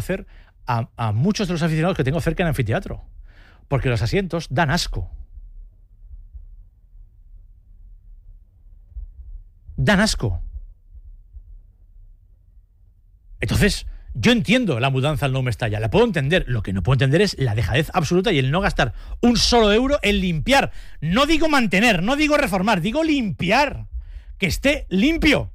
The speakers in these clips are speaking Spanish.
conocer a muchos de los aficionados que tengo cerca en el anfiteatro, porque los asientos dan asco. Dan asco. Entonces, yo entiendo la mudanza al Nou Mestalla, la puedo entender. Lo que no puedo entender es la dejadez absoluta y el no gastar un solo euro en limpiar. No digo mantener, no digo reformar, digo limpiar. Que esté limpio.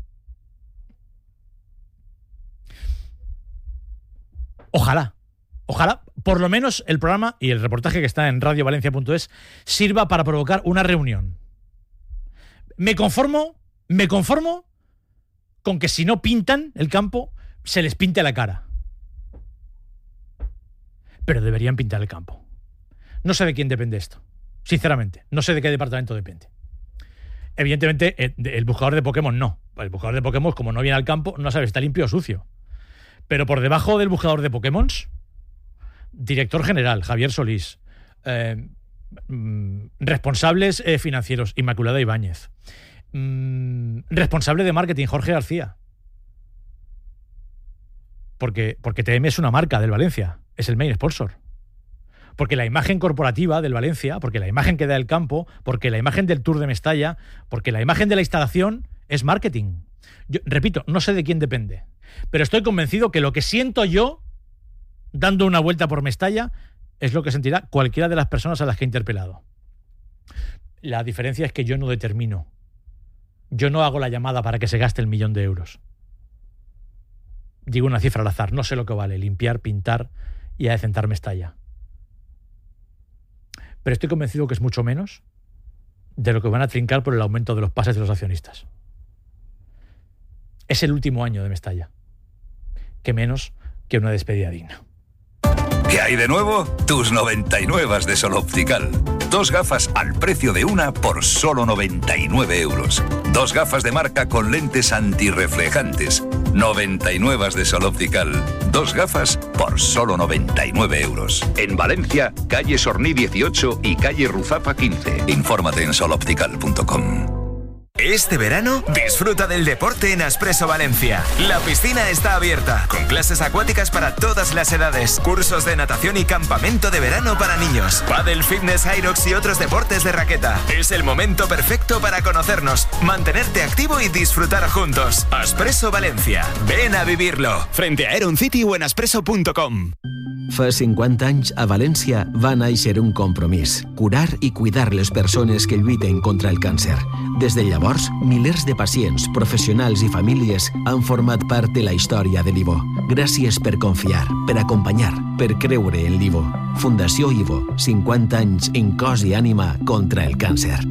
Ojalá, por lo menos el programa y el reportaje que está en radiovalencia.es sirva para provocar una reunión. Me conformo con que si no pintan el campo, se les pinte la cara. Pero deberían pintar el campo. No sé de quién depende esto, sinceramente. No sé de qué departamento depende. Evidentemente, el buscador de Pokémon no. El buscador de Pokémon, como no viene al campo, no sabe si está limpio o sucio. Pero por debajo del buscador de Pokémon, director general, Javier Solís, responsables financieros, Inmaculada Ibáñez, responsable de marketing, Jorge García. Porque TM es una marca del Valencia, es el main sponsor. Porque la imagen corporativa del Valencia, porque la imagen que da el campo, porque la imagen del Tour de Mestalla, porque la imagen de la instalación es marketing. Yo, repito, no sé de quién depende, pero estoy convencido que lo que siento yo dando una vuelta por Mestalla es lo que sentirá cualquiera de las personas a las que he interpelado. La diferencia es que yo no determino. Yo no hago la llamada para que se gaste el 1.000.000 de euros. Digo una cifra al azar, no sé lo que vale limpiar, pintar y adecentar Mestalla. Pero estoy convencido que es mucho menos de lo que van a trincar por el aumento de los pases de los accionistas. Es el último año de Mestalla. Que menos que una despedida digna. ¿Qué hay de nuevo? Tus 99 de Sol Optical. 2 gafas al precio de una por solo 99 euros. 2 gafas de marca con lentes antirreflejantes. 99 de Sol Optical. 2 gafas por solo 99 euros. En Valencia, calle Sorní 18 y calle Ruzafa 15. Infórmate en soloptical.com. Este verano, disfruta del deporte en Aspresso Valencia. La piscina está abierta, con clases acuáticas para todas las edades, cursos de natación y campamento de verano para niños, pádel, fitness, Aerox y otros deportes de raqueta. Es el momento perfecto para conocernos, mantenerte activo y disfrutar juntos. Aspresso Valencia. Ven a vivirlo. Frente a Aeron City o en aspresso.com. Fa 50 anys, a València va néixer un compromís: curar i cuidar les persones que lluiten contra el càncer. Des de llavors, milers de pacients, professionals i famílies han format part de la història de l'Ivo. Gràcies per confiar, per acompanyar, per creure en l'Ivo. Fundació Ivo, 50 anys en cos i ànima contra el càncer.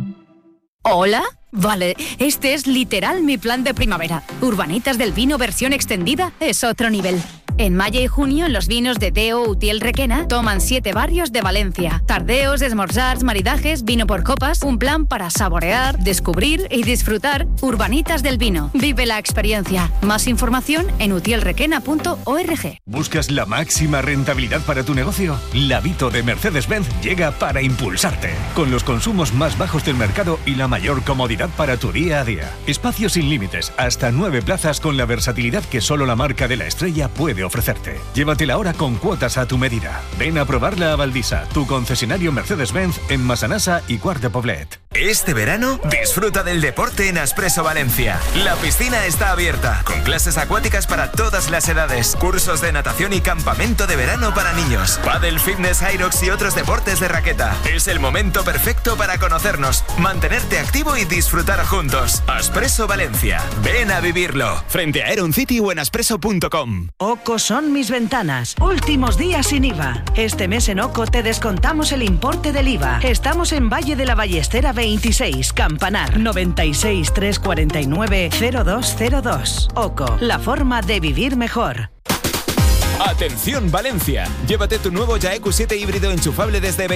¿Hola? Vale, este es literal mi plan de primavera. Urbanitas del Vino versión extendida es otro nivel. En mayo y junio, los vinos de Deo Utiel Requena toman 7 barrios de Valencia. Tardeos, esmorzars, maridajes, vino por copas, un plan para saborear, descubrir y disfrutar. Urbanitas del Vino. Vive la experiencia. Más información en utielrequena.org. ¿Buscas la máxima rentabilidad para tu negocio? La Vito de Mercedes-Benz llega para impulsarte. Con los consumos más bajos del mercado y la mayor comodidad para tu día a día. Espacios sin límites, hasta 9 plazas con la versatilidad que solo la marca de la estrella puede ofrecerte. Llévatela ahora con cuotas a tu medida. Ven a probarla a Valdisa, tu concesionario Mercedes-Benz en Massanassa y Quart de Poblet. Este verano, disfruta del deporte en Aspresso Valencia. La piscina está abierta, con clases acuáticas para todas las edades, cursos de natación y campamento de verano para niños, pádel, fitness, Aerox y otros deportes de raqueta. Es el momento perfecto para conocernos, mantenerte activo y disfrutar juntos. Aspresso Valencia. Ven a vivirlo. Frente a Aeron City o en aspresso.com. Oco son mis ventanas. Últimos días sin IVA. Este mes en Oco te descontamos el importe del IVA. Estamos en Valle de la Ballestera 26, Campanar, 96 349 0202. Oco, la forma de vivir mejor. Atención Valencia, llévate tu nuvo Jaeku 7 híbrido enchufable desde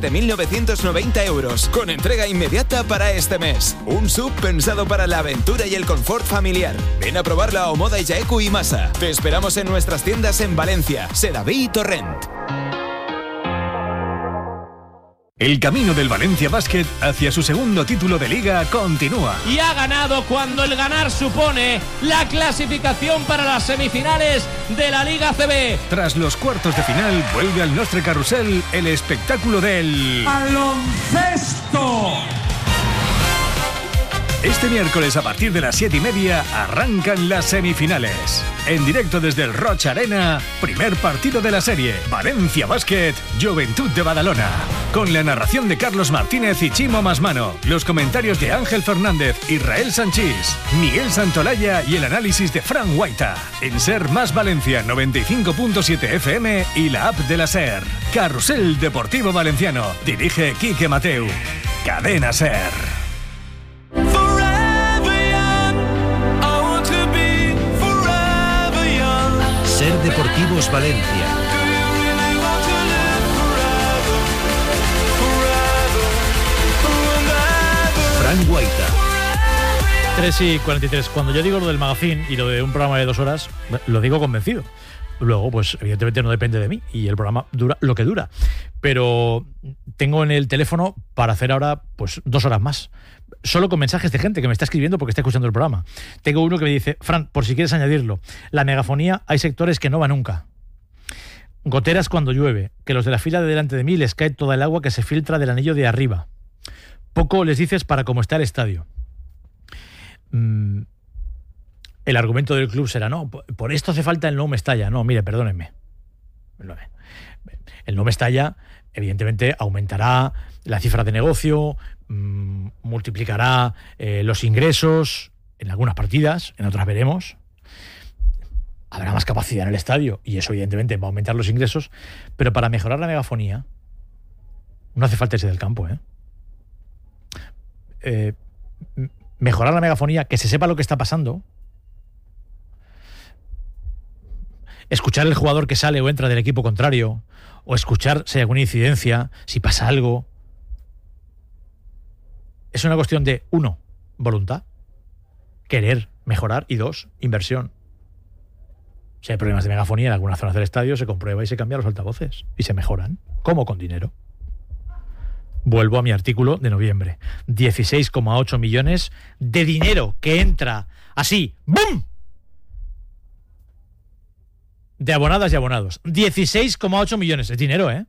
27.990 euros, con entrega inmediata para este mes. Un SUV pensado para la aventura y el confort familiar. Ven a probarla a Omoda y Jaeku y Masa. Te esperamos en nuestras tiendas en Valencia, Sedaví y Torrent. El camino del Valencia Basket hacia su segundo título de Liga continúa. Y ha ganado cuando el ganar supone la clasificación para las semifinales de la Liga ACB. Tras los cuartos de final, vuelve al Nostre Carrusel el espectáculo del baloncesto. Este miércoles a partir de las 7:30 arrancan las semifinales. En directo desde el Roig Arena, primer partido de la serie. Valencia Basket, Joventut de Badalona. Con la narración de Carlos Martínez y Chimo Masmano. Los comentarios de Ángel Fernández, Israel Sanchís, Miguel Santolaya y el análisis de Fran Guaita. En Ser Más Valencia 95.7 FM y la app de la Ser. Carrusel Deportivo Valenciano. Dirige Quique Mateu. Cadena Ser. Ser Deportivos Valencia. Fran Guaita. 3:43. Cuando yo digo lo del magazine y lo de un programa de 2 horas, lo digo convencido. Luego, pues evidentemente no depende de mí y el programa dura lo que dura. Pero tengo en el teléfono para hacer ahora pues 2 horas más. Solo con mensajes de gente que me está escribiendo porque está escuchando el programa. Tengo uno que me dice: Fran, por si quieres añadirlo, la megafonía hay sectores que no va nunca. Goteras cuando llueve, que los de la fila de delante de mí les cae toda el agua que se filtra del anillo de arriba. Poco les dices para cómo está el estadio. El argumento del club será: no, por esto hace falta el nuevo Mestalla. No, mire, perdónenme. El nuevo Mestalla evidentemente aumentará la cifra de negocio, multiplicará los ingresos en algunas partidas, en otras veremos. Habrá más capacidad en el estadio y eso evidentemente va a aumentar los ingresos, pero para mejorar la megafonía no hace falta irse del campo. Mejorar la megafonía, que se sepa lo que está pasando, escuchar el jugador que sale o entra del equipo contrario, o escuchar si hay alguna incidencia, si pasa algo. Es una cuestión de 1, voluntad, querer mejorar, y 2, inversión. Si hay problemas de megafonía en algunas zonas del estadio, se comprueba y se cambian los altavoces y se mejoran. ¿Cómo? Con dinero. Vuelvo a mi artículo de noviembre. 16,8 millones de dinero que entra así, ¡bum!, de abonadas y abonados. 16,8 millones. Es dinero, ¿eh?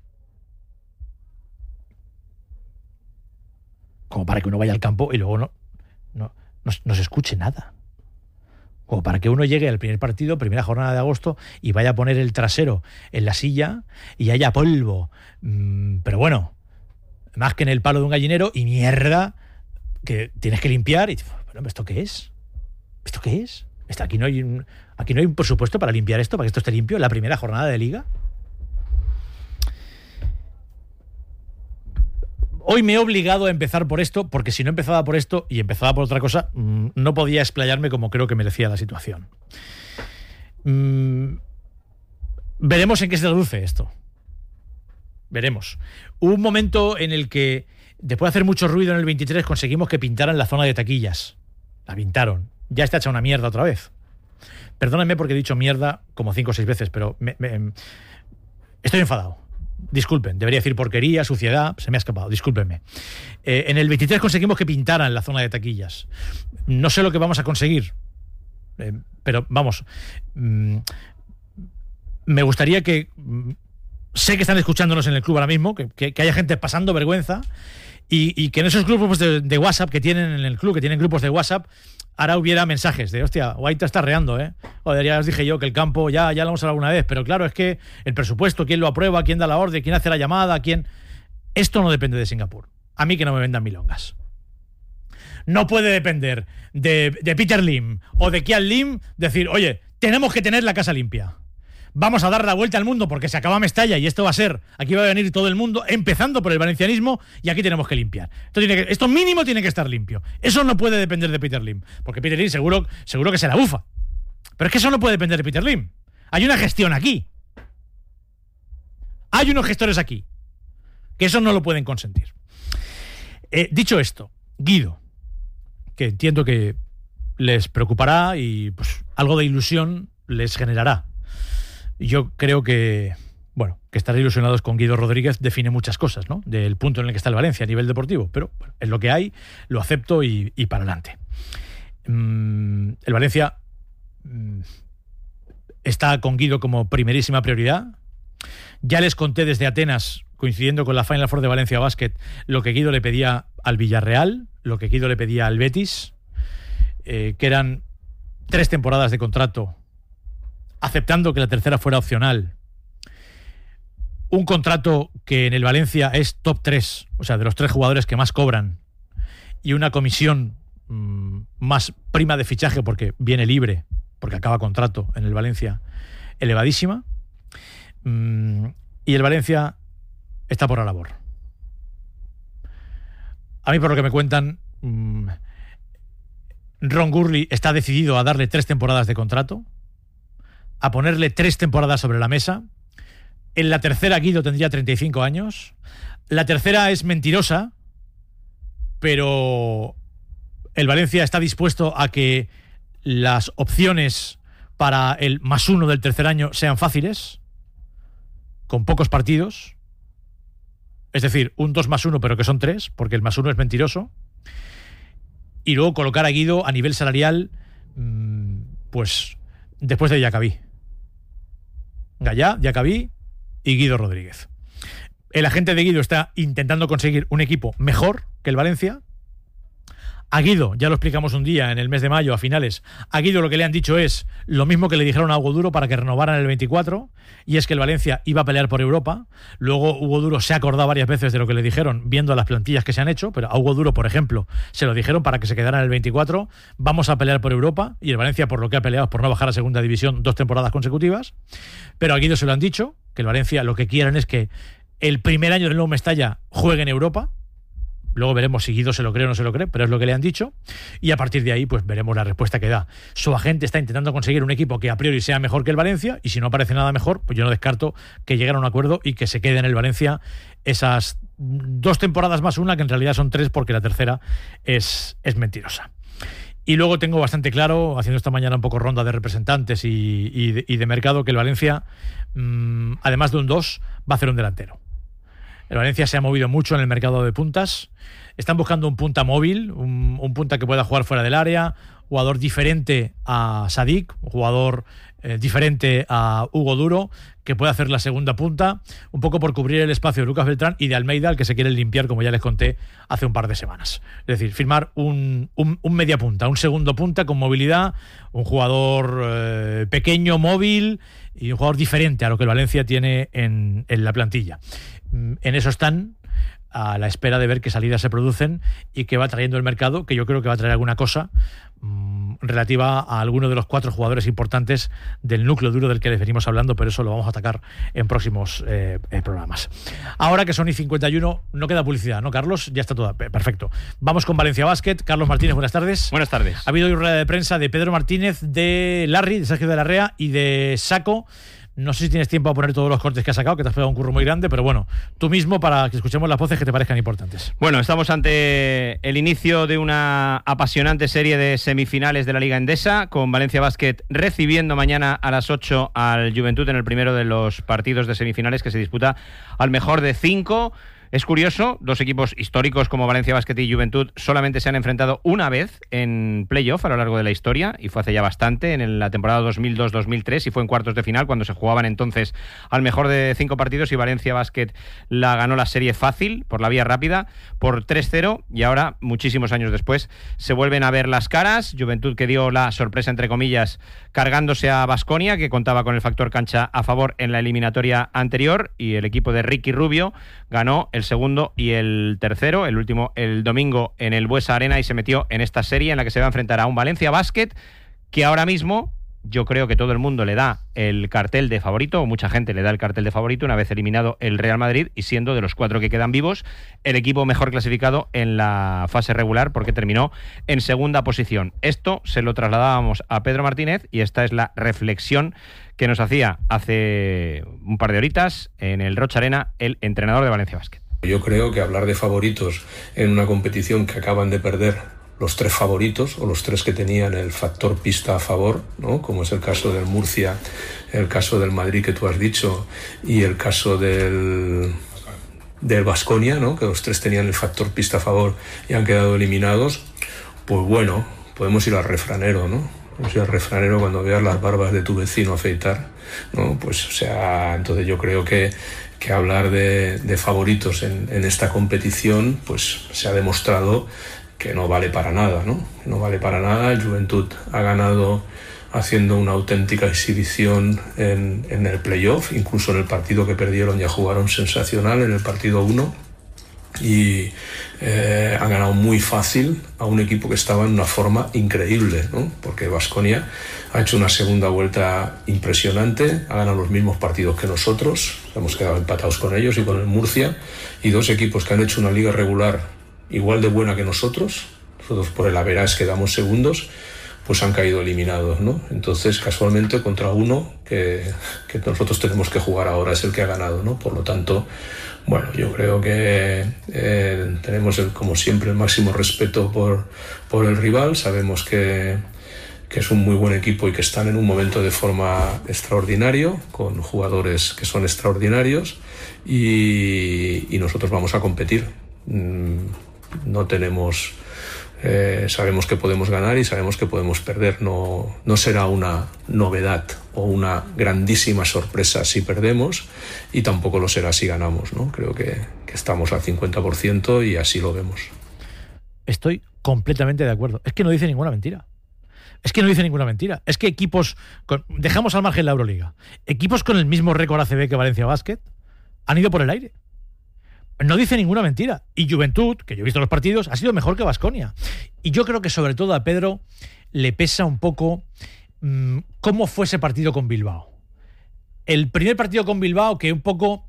Como para que uno vaya al campo y luego no se escuche nada. Como para que uno llegue al primer partido, primera jornada de agosto, y vaya a poner el trasero en la silla y haya polvo. Pero bueno, más que en el palo de un gallinero y mierda que tienes que limpiar. Y bueno, ¿esto qué es? ¿Esto qué es? Aquí no hay un presupuesto para limpiar esto, para que esto esté limpio en la primera jornada de liga. Hoy me he obligado a empezar por esto, porque si no empezaba por esto y empezaba por otra cosa, no podía explayarme como creo que merecía la situación. Veremos en qué se traduce esto. Veremos. Hubo un momento en el que, después de hacer mucho ruido en el 23, conseguimos que pintaran la zona de taquillas. La pintaron. Ya está hecha una mierda otra vez. Perdónenme porque he dicho mierda como 5 o 6 veces, pero estoy enfadado. Disculpen, debería decir porquería, suciedad, se me ha escapado, discúlpenme. En el 23 conseguimos que pintaran la zona de taquillas. No sé lo que vamos a conseguir, pero vamos, me gustaría que... sé que están escuchándonos en el club ahora mismo, que haya gente pasando vergüenza y que en esos grupos de WhatsApp que tienen en el club, que tienen grupos de WhatsApp, ahora hubiera mensajes de: hostia, Guaita está reando, Joder, ya os dije yo que el campo ya lo hemos hablado alguna vez, pero claro, es que el presupuesto, quién lo aprueba, quién da la orden, quién hace la llamada, quién... Esto no depende de Singapur. A mí que no me vendan milongas. No puede depender de Peter Lim o de Kian Lim decir: oye, tenemos que tener la casa limpia. Vamos a dar la vuelta al mundo porque se acaba Mestalla y esto va a ser, aquí va a venir todo el mundo, empezando por el valencianismo, y aquí tenemos que limpiar. Esto mínimo tiene que estar limpio. Eso no puede depender de Peter Lim, porque Peter Lim seguro que se la bufa. Pero es que eso no puede depender de Peter Lim. Hay una gestión aquí. Hay unos gestores aquí que eso no lo pueden consentir. Dicho esto, Guido, que entiendo que les preocupará y pues algo de ilusión les generará. Yo creo que bueno, que estar ilusionados con Guido Rodríguez define muchas cosas, ¿no? Del punto en el que está el Valencia a nivel deportivo, pero bueno, es lo que hay, lo acepto y para adelante. El Valencia está con Guido como primerísima prioridad. Ya les conté desde Atenas, coincidiendo con la Final Four de Valencia Basket, lo que Guido le pedía al Villarreal, lo que Guido le pedía al Betis, que eran 3 temporadas de contrato, aceptando que la tercera fuera opcional. Un contrato que en el Valencia es top 3, o sea, de los 3 jugadores que más cobran, y una comisión más prima de fichaje porque viene libre, porque acaba contrato en el Valencia, elevadísima. Y el Valencia está por la labor. A mí, por lo que me cuentan, Ron Gurley está decidido a darle 3 temporadas de contrato, a ponerle 3 temporadas sobre la mesa. En la tercera Guido tendría 35 años. La tercera es mentirosa, pero el Valencia está dispuesto a que las opciones para el +1 del tercer año sean fáciles, con pocos partidos. Es decir, un 2+1, pero que son 3, porque el +1 es mentiroso. Y luego colocar a Guido a nivel salarial, pues después de Diacabí. Gallá, Diacabí y Guido Rodríguez. El agente de Guido está intentando conseguir un equipo mejor que el Valencia. A Guido, ya lo explicamos un día en el mes de mayo, a finales, a Guido lo que le han dicho es lo mismo que le dijeron a Hugo Duro para que renovaran el 24, y es que el Valencia iba a pelear por Europa. Luego Hugo Duro se ha acordado varias veces de lo que le dijeron viendo las plantillas que se han hecho, pero a Hugo Duro, por ejemplo, se lo dijeron para que se quedara en el 24, vamos a pelear por Europa, y el Valencia por lo que ha peleado es por no bajar a segunda división 2 temporadas consecutivas. Pero a Guido se lo han dicho, que el Valencia lo que quieren es que el primer año del nuevo Mestalla juegue en Europa. Luego veremos si Guido se lo cree o no se lo cree, pero es lo que le han dicho. Y a partir de ahí, pues veremos la respuesta que da. Su agente está intentando conseguir un equipo que a priori sea mejor que el Valencia, y si no parece nada mejor, pues yo no descarto que lleguen a un acuerdo y que se quede en el Valencia esas 2 temporadas más una, que en realidad son 3, porque la tercera es mentirosa. Y luego tengo bastante claro, haciendo esta mañana un poco ronda de representantes y de mercado, que el Valencia, además de un 2, va a hacer un delantero. El Valencia se ha movido mucho en el mercado de puntas. Están buscando un punta móvil, un punta que pueda jugar fuera del área, jugador diferente a Sadik, un jugador diferente a Hugo Duro, que pueda hacer la segunda punta, un poco por cubrir el espacio de Lucas Beltrán y de Almeida, al que se quiere limpiar, como ya les conté hace un par de semanas. Es decir, firmar un media punta, un segundo punta con movilidad, un jugador pequeño, móvil, y un jugador diferente a lo que el Valencia tiene en la plantilla. En eso están, a la espera de ver qué salidas se producen y qué va trayendo el mercado, que yo creo que va a traer alguna cosa relativa a alguno de los 4 jugadores importantes del núcleo duro del que les venimos hablando, pero eso lo vamos a atacar en próximos programas. Ahora que son y 51, no queda publicidad, ¿no, Carlos? Ya está todo perfecto. Vamos con Valencia Basket. Carlos Martínez, buenas tardes. Buenas tardes. Ha habido hoy rueda de prensa de Pedro Martínez, de Larry, de Sergio de la Rea y de Saco. No sé si tienes tiempo a poner todos los cortes que has sacado, que te has pegado un curro muy grande, pero bueno, tú mismo, para que escuchemos las voces que te parezcan importantes. Bueno, estamos ante el inicio de una apasionante serie de semifinales de la Liga Endesa, con Valencia Basket recibiendo mañana a las 8 al Juventud en el primero de los partidos de semifinales que se disputa al mejor de 5. Es curioso, 2 equipos históricos como Valencia Basket y Juventud solamente se han enfrentado una vez en playoff a lo largo de la historia, y fue hace ya bastante, en la temporada 2002-2003, y fue en cuartos de final cuando se jugaban entonces al mejor de 5 partidos, y Valencia Basket la ganó la serie fácil, por la vía rápida, por 3-0, y ahora, muchísimos años después, se vuelven a ver las caras. Juventud, que dio la sorpresa, entre comillas, cargándose a Baskonia, que contaba con el factor cancha a favor en la eliminatoria anterior, y el equipo de Ricky Rubio ganó el segundo y el tercero, el último el domingo en el Buesa Arena, y se metió en esta serie en la que se va a enfrentar a un Valencia Basket que ahora mismo yo creo que todo el mundo le da el cartel de favorito, o mucha gente le da el cartel de favorito, una vez eliminado el Real Madrid, y siendo de los 4 que quedan vivos el equipo mejor clasificado en la fase regular, porque terminó en segunda posición. Esto se lo trasladábamos a Pedro Martínez, y esta es la reflexión que nos hacía hace un par de horitas en el Rocha Arena el entrenador de Valencia Basket. Yo creo que hablar de favoritos en una competición que acaban de perder los 3 favoritos, o los 3 que tenían el factor pista a favor, ¿no? Como es el caso del Murcia, el caso del Madrid que tú has dicho, y el caso del Baskonia, ¿no? Que los 3 tenían el factor pista a favor y han quedado eliminados. Pues bueno, podemos ir al refranero, ¿no? Podemos ir al refranero cuando veas las barbas de tu vecino afeitar, ¿no? Pues, o sea, entonces yo creo que hablar de favoritos en esta competición, pues se ha demostrado que no vale para nada, ¿no? No vale para nada. El Juventud ha ganado haciendo una auténtica exhibición en el playoff, incluso en el partido que perdieron ya jugaron sensacional en el partido 1, y han ganado muy fácil a un equipo que estaba en una forma increíble, ¿no? Porque Baskonia ha hecho una segunda vuelta impresionante, ha ganado los mismos partidos que nosotros, hemos quedado empatados con ellos y con el Murcia, y 2 equipos que han hecho una liga regular igual de buena que nosotros por el average quedamos segundos, pues han caído eliminados, ¿no? Entonces, casualmente, contra uno que nosotros tenemos que jugar ahora es el que ha ganado, ¿no? Por lo tanto, bueno, yo creo que tenemos, como siempre, el máximo respeto por el rival. Sabemos que es un muy buen equipo y que están en un momento de forma extraordinario, con jugadores que son extraordinarios, y nosotros vamos a competir. No tenemos... sabemos que podemos ganar y sabemos que podemos perder. No será una novedad o una grandísima sorpresa si perdemos, y tampoco lo será si ganamos, ¿no? Creo que estamos al 50% y así lo vemos. Estoy completamente de acuerdo. Es que no dice ninguna mentira. Es que equipos... dejamos al margen la Euroliga. Equipos con el mismo récord ACB que Valencia Basket han ido por el aire. No dice ninguna mentira. Y Juventud, que yo he visto los partidos, ha sido mejor que Baskonia. Y yo creo que sobre todo a Pedro le pesa un poco cómo fue ese partido con Bilbao. El primer partido con Bilbao, que un poco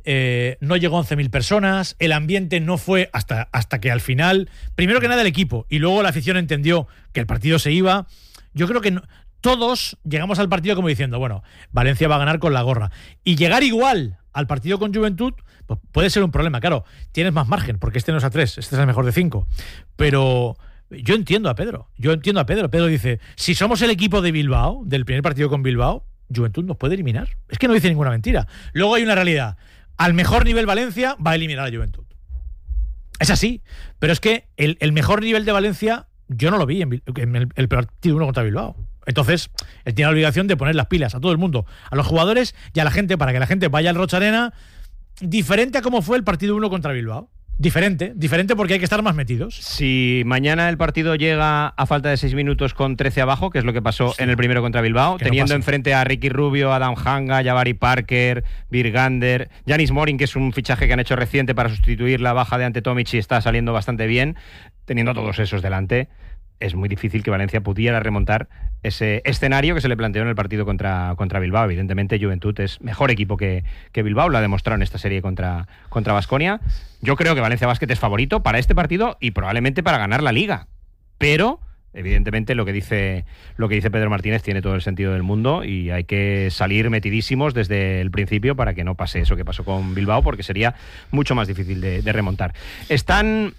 no llegó a 11.000 personas, el ambiente no fue hasta que al final, primero que nada el equipo, y luego la afición entendió que el partido se iba. Yo creo que todos llegamos al partido como diciendo, bueno, Valencia va a ganar con la gorra. Y llegar igual al partido con Juventud, pues puede ser un problema. Claro, tienes más margen, porque este no es a 3, este es el mejor de 5. Pero yo entiendo a Pedro. Pedro dice, si somos el equipo de Bilbao, del primer partido con Bilbao, Juventud nos puede eliminar. Es que no dice ninguna mentira. Luego hay una realidad. Al mejor nivel Valencia va a eliminar a Juventud. Es así. Pero es que el mejor nivel de Valencia yo no lo vi en el partido 1 contra Bilbao. Entonces, él tiene la obligación de poner las pilas a todo el mundo, a los jugadores y a la gente, para que la gente vaya al Rocha Arena diferente a como fue el partido 1 contra Bilbao. Diferente porque hay que estar más metidos. Si mañana el partido llega a falta de 6 minutos con 13 abajo, que es lo que pasó en el primero contra Bilbao, teniendo enfrente a Ricky Rubio, Adam Hanga, Jabari Parker, Virgander, Janis Morin, que es un fichaje que han hecho reciente para sustituir la baja de Ante Tomic y está saliendo bastante bien, teniendo a todos esos delante, es muy difícil que Valencia pudiera remontar ese escenario que se le planteó en el partido contra Bilbao. Evidentemente, Juventud es mejor equipo que Bilbao, lo ha demostrado en esta serie contra Baskonia. Yo creo que Valencia Basket es favorito para este partido y probablemente para ganar la Liga. Pero, evidentemente, lo que dice Pedro Martínez tiene todo el sentido del mundo y hay que salir metidísimos desde el principio para que no pase eso que pasó con Bilbao, porque sería mucho más difícil de remontar. Están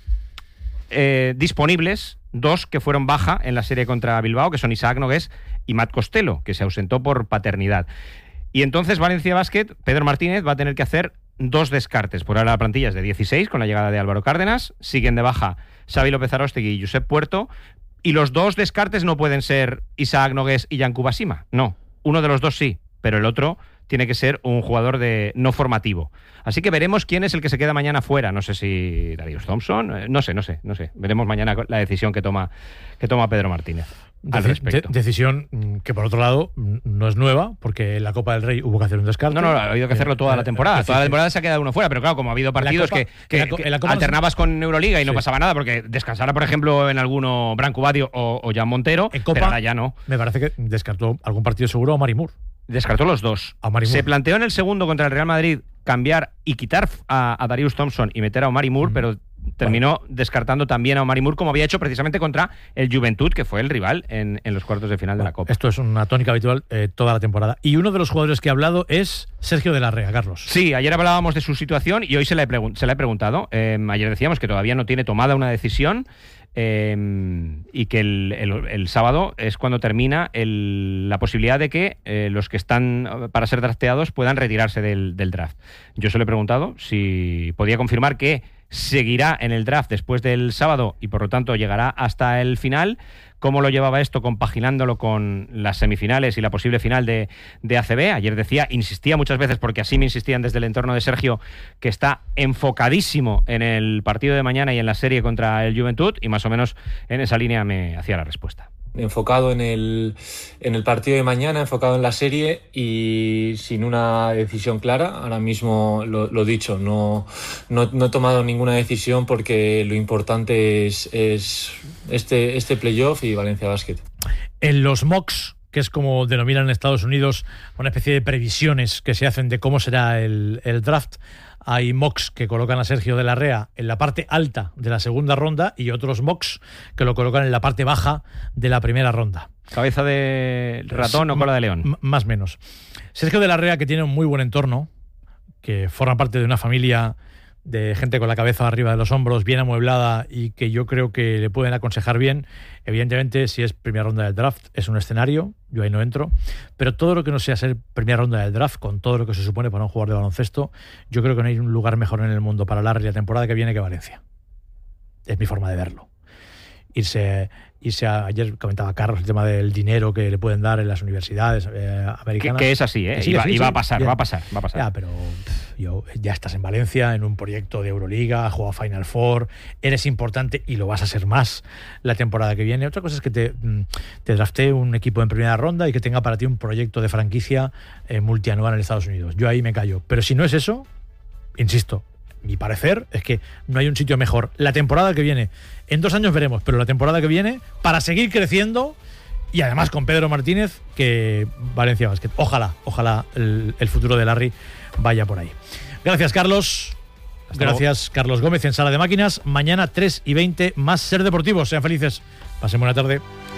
disponibles 2 que fueron baja en la serie contra Bilbao, que son Isaac Nogués y Matt Costello, que se ausentó por paternidad. Y entonces Valencia Basket, Pedro Martínez, va a tener que hacer 2 descartes. Por ahora la plantilla es de 16, con la llegada de Álvaro Cárdenas. Siguen de baja Xavi López Aróstegui y Josep Puerto. Y los 2 descartes no pueden ser Isaac Nogués y Yanku Basima. No, uno de los 2 sí, pero el otro tiene que ser un jugador no formativo. Así que veremos quién es el que se queda mañana fuera. No sé si Darius Thompson, no sé. Veremos mañana la decisión que toma Pedro Martínez al respecto. Decisión que, por otro lado, no es nueva, porque en la Copa del Rey hubo que hacer un descarte. No, ha habido que hacerlo toda la temporada. Toda la temporada se ha quedado uno fuera, pero claro, como ha habido partidos que alternabas con Euroliga y no pasaba nada, porque descansara, por ejemplo, en alguno Branco Badio o Jan Montero, en Copa, pero ahora ya no. Me parece que descartó algún partido seguro a Omari Moore. Descartó los 2. Se planteó en el segundo contra el Real Madrid cambiar y quitar a Darius Thompson y meter a Omari Moore, pero terminó descartando también a Omari Moore, como había hecho precisamente contra el Juventud, que fue el rival en los cuartos de final de la Copa. Esto es una tónica habitual toda la temporada. Y uno de los jugadores que ha hablado es Sergio de la Rea, Carlos. Sí, ayer hablábamos de su situación y hoy se la he preguntado. Ayer decíamos que todavía no tiene tomada una decisión. y que el sábado es cuando termina la posibilidad de que los que están para ser drafteados puedan retirarse del draft. Yo se lo he preguntado si podía confirmar que seguirá en el draft después del sábado y por lo tanto llegará hasta el final. ¿Cómo lo llevaba esto compaginándolo con las semifinales y la posible final de ACB? Ayer insistía muchas veces, porque así me insistían desde el entorno de Sergio, que está enfocadísimo en el partido de mañana y en la serie contra el Juventud, y más o menos en esa línea me hacía la respuesta. Enfocado en el partido de mañana, enfocado en la serie y sin una decisión clara. Ahora mismo, lo dicho, no he tomado ninguna decisión porque lo importante es este playoff y Valencia Basket. En los mocks, que es como denominan en Estados Unidos, una especie de previsiones que se hacen de cómo será el draft, hay mocks que colocan a Sergio de la Rea en la parte alta de la segunda ronda y otros mocks que lo colocan en la parte baja de la primera ronda. ¿Cabeza de ratón o cola de león? Más o menos. Sergio de la Rea, que tiene un muy buen entorno, que forma parte de una familia de gente con la cabeza arriba de los hombros, bien amueblada, y que yo creo que le pueden aconsejar bien. Evidentemente, si es primera ronda del draft, es un escenario, yo ahí no entro, pero todo lo que no sea ser primera ronda del draft, con todo lo que se supone para un jugador de baloncesto, yo creo que no hay un lugar mejor en el mundo para Larry la temporada que viene que Valencia. Es mi forma de verlo. Ayer comentaba Carlos el tema del dinero que le pueden dar en las universidades americanas. Que es así, ¿eh? Sí, va a pasar. Ya, pero ya estás en Valencia, en un proyecto de Euroliga, has jugado Final Four, eres importante y lo vas a ser más la temporada que viene. Otra cosa es que te draftee un equipo en primera ronda y que tenga para ti un proyecto de franquicia multianual en Estados Unidos. Yo ahí me callo. Pero si no es eso, insisto, mi parecer es que no hay un sitio mejor. La temporada que viene, en 2 años veremos, pero la temporada que viene, para seguir creciendo, y además con Pedro Martínez, que Valencia Basket. Ojalá el futuro de Larry vaya por ahí. Gracias, Carlos. Gracias, Carlos Gómez en Sala de Máquinas. Mañana 3:20 más Ser Deportivos. Sean felices. Pasen buena tarde.